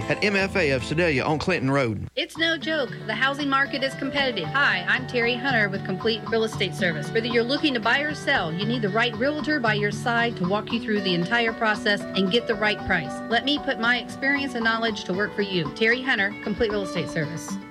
at MFA of Sedalia on Clinton Road. It's no joke. The housing market is competitive. Hi, I'm Terry Hunter with Complete Real Estate Service. Whether you're looking to buy or sell, you need the right realtor by your side to walk you through the entire process and get the right price. Let me put my experience and knowledge to work for you. Terry Hunter, Complete Real Estate Service.